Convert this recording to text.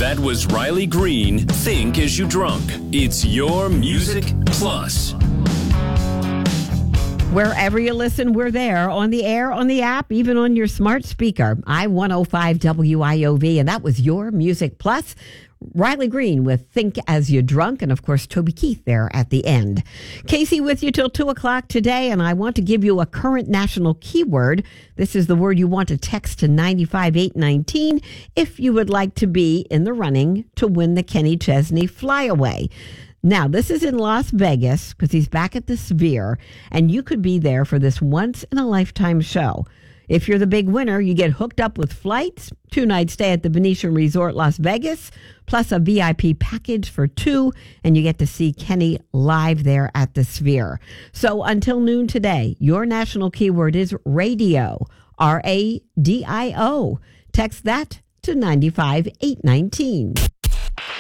That was Riley Green, Think As You Drunk. It's your Music Plus. Wherever you listen, we're there, on the air, on the app, even on your smart speaker. I-105 WIOV, and that was your Music Plus. Riley Green with Think As You Drunk, and of course, Toby Keith there at the end. Casey with you till 2 o'clock today, and I want to give you a current national keyword. This is the word you want to text to 95819 if you would like to be in the running to win the Kenny Chesney Flyaway. Now, this is in Las Vegas because he's back at the Sphere, and you could be there for this once-in-a-lifetime show. If you're the big winner, you get hooked up with flights, 2-night stay at the Venetian Resort Las Vegas, plus a VIP package for 2, and you get to see Kenny live there at the Sphere. So until noon today, your national keyword is radio, RADIO. Text that to 95819.